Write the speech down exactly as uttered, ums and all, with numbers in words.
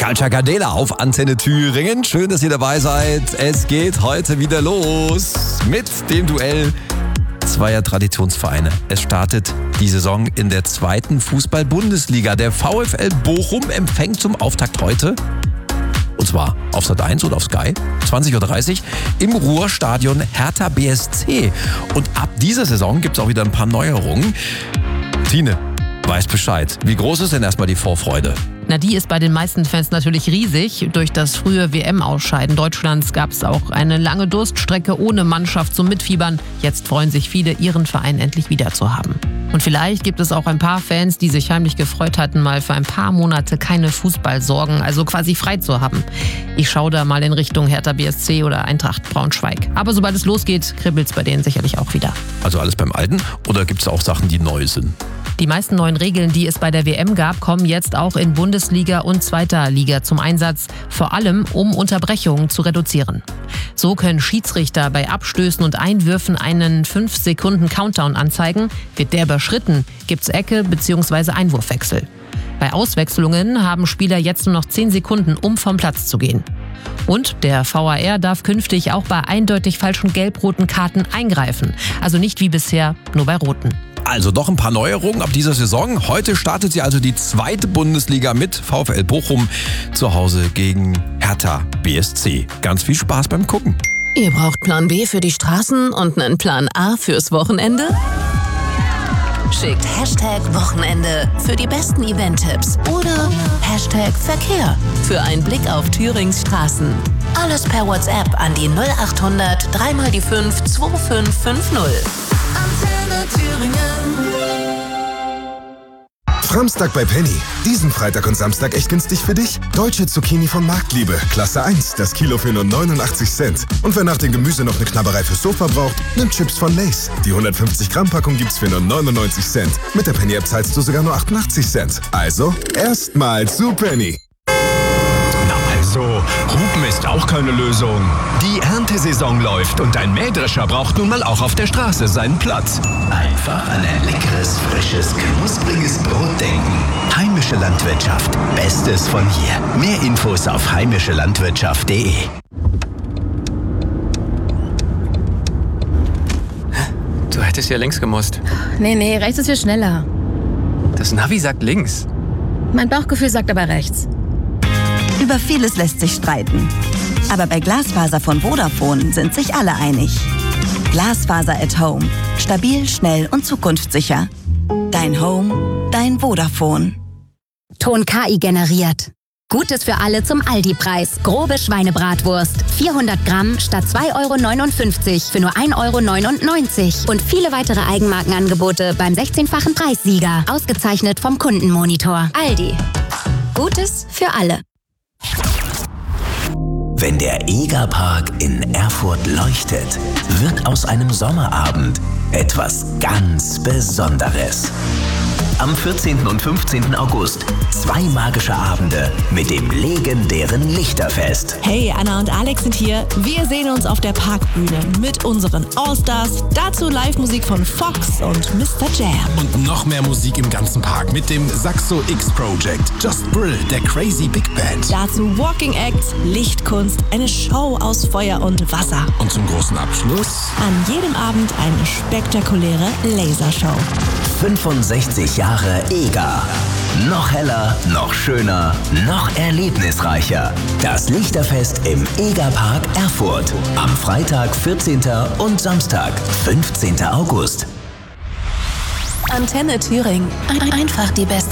Calcia Candela auf Antenne Thüringen. Schön, dass ihr dabei seid. Es geht heute wieder los mit dem Duell zweier Traditionsvereine. Es startet die Saison in der zweiten Fußball-Bundesliga. Der VfL Bochum empfängt zum Auftakt heute, und zwar auf Sat eins oder auf Sky, zwanzig Uhr dreißig, im Ruhrstadion Hertha B S C. Und ab dieser Saison gibt es auch wieder ein paar Neuerungen. Tine weiß Bescheid. Wie groß ist denn erstmal die Vorfreude? Na, die ist bei den meisten Fans natürlich riesig. Durch das frühe W M-Ausscheiden Deutschlands gab es auch eine lange Durststrecke ohne Mannschaft zum Mitfiebern. Jetzt freuen sich viele, ihren Verein endlich wieder zu haben. Und vielleicht gibt es auch ein paar Fans, die sich heimlich gefreut hatten, mal für ein paar Monate keine Fußballsorgen, also quasi frei zu haben. Ich schaue da mal in Richtung Hertha B S C oder Eintracht Braunschweig. Aber sobald es losgeht, kribbelt es bei denen sicherlich auch wieder. Also alles beim Alten? Oder gibt es auch Sachen, die neu sind? Die meisten neuen Regeln, die es bei der W M gab, kommen jetzt auch in Bundesliga und zweiter Liga zum Einsatz, vor allem um Unterbrechungen zu reduzieren. So können Schiedsrichter bei Abstößen und Einwürfen einen fünf Sekunden Countdown anzeigen. Wird der überschritten, gibt's Ecke bzw. Einwurfwechsel. Bei Auswechslungen haben Spieler jetzt nur noch zehn Sekunden, um vom Platz zu gehen. Und der V A R darf künftig auch bei eindeutig falschen gelb-roten Karten eingreifen. Also nicht wie bisher, nur bei roten. Also doch ein paar Neuerungen ab dieser Saison. Heute startet sie also die zweite Bundesliga mit VfL Bochum zu Hause gegen Hertha B S C. Ganz viel Spaß beim Gucken. Ihr braucht Plan B für die Straßen und einen Plan A fürs Wochenende? Schickt Hashtag Wochenende für die besten Event-Tipps oder Hashtag Verkehr für einen Blick auf Thürings Straßen. Alles per WhatsApp an die null acht hundert drei mal die fünf zwei fünf fünf null. Antenne Thüringen. Framstag bei Penny. Diesen Freitag und Samstag echt günstig für dich. Deutsche Zucchini von Marktliebe. Klasse eins. Das Kilo für nur neunundachtzig Cent. Und wer nach dem Gemüse noch eine Knabberei fürs Sofa braucht, nimmt Chips von Lay's. Die hundertfünfzig Gramm Packung gibt's für nur neunundneunzig Cent. Mit der Penny-App zahlst du sogar nur achtundachtzig Cent. Also, erstmal zu Penny. So, Hupen ist auch keine Lösung. Die Erntesaison läuft und ein Mähdrescher braucht nun mal auch auf der Straße seinen Platz. Einfach an ein leckeres, frisches, knuspriges Brot denken. Heimische Landwirtschaft. Bestes von hier. Mehr Infos auf heimische landwirtschaft punkt de. Du hättest ja links gemusst. Nee, nee, rechts ist hier schneller. Das Navi sagt links. Mein Bauchgefühl sagt aber rechts. Über vieles lässt sich streiten. Aber bei Glasfaser von Vodafone sind sich alle einig. Glasfaser at Home. Stabil, schnell und zukunftssicher. Dein Home, dein Vodafone. Ton K I generiert. Gutes für alle zum Aldi-Preis. Grobe Schweinebratwurst. vierhundert Gramm statt zwei Euro neunundfünfzig für nur ein Euro neunundneunzig. Und viele weitere Eigenmarkenangebote beim sechzehnfachen Preissieger. Ausgezeichnet vom Kundenmonitor. Aldi. Gutes für alle. Wenn der Egerpark in Erfurt leuchtet, wird aus einem Sommerabend etwas ganz Besonderes. Am vierzehnten und fünfzehnten August zwei magische Abende mit dem legendären Lichterfest. Hey, Anna und Alex sind hier. Wir sehen uns auf der Parkbühne mit unseren Allstars. Dazu Live-Musik von Fox und Mister Jam. Und noch mehr Musik im ganzen Park mit dem Saxo X Project, Just Brill, der Crazy Big Band. Dazu Walking Acts, Lichtkunst, eine Show aus Feuer und Wasser. Und zum großen Abschluss an jedem Abend eine spektakuläre Lasershow. fünfundsechzig Jahre Eger. Noch heller, noch schöner, noch erlebnisreicher. Das Lichterfest im Egerpark Erfurt. Am Freitag, vierzehnten und Samstag, fünfzehnten August. Antenne Thüringen. Einfach die beste